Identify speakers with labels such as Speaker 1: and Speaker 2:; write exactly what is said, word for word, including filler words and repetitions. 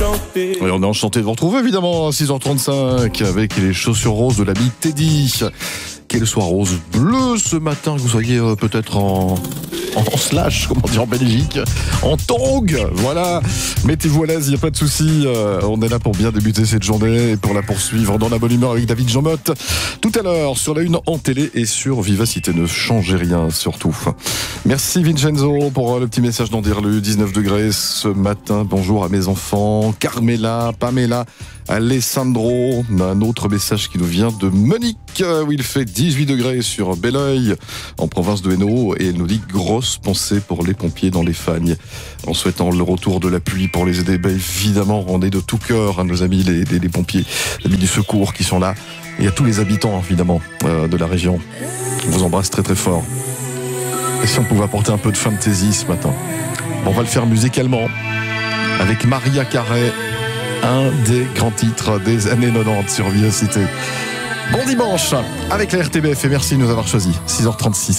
Speaker 1: enchanté.
Speaker 2: Et on est enchanté de vous retrouver évidemment à six heures trente-cinq avec les chaussures roses de l'ami Teddy. Quel soir rose bleu ce matin, que vous soyez euh, peut-être en, en slash, comment dire en Belgique, en tongue, voilà. Mettez-vous à l'aise, il n'y a pas de souci. Euh, on est là pour bien débuter cette journée et pour la poursuivre dans la bonne humeur avec David Jean-Motte. Tout à l'heure sur la une en télé et sur Vivacité. Ne changez rien surtout. Merci Vincenzo pour le petit message d'Andirlu, dix-neuf degrés ce matin. Bonjour à mes enfants, Carmela, Pamela, Alessandro. Un autre message qui nous vient de Monique, où il fait dix-huit degrés sur Belleuil, en province de Hainaut, et elle nous dit grosse pensée pour les pompiers dans les Fagnes, en souhaitant le retour de la pluie pour les aider. Ben évidemment, on est de tout cœur à nos amis les, les, les pompiers, les amis du secours qui sont là, et à tous les habitants évidemment euh, de la région. On vous embrasse très très fort. Et si on pouvait apporter un peu de fantaisie ce matin, bon, on va le faire musicalement avec Maria Carey, un des grands titres des années quatre-vingt-dix sur Vivacité. Bon dimanche avec la R T B F et merci de nous avoir choisis. six heures trente-six.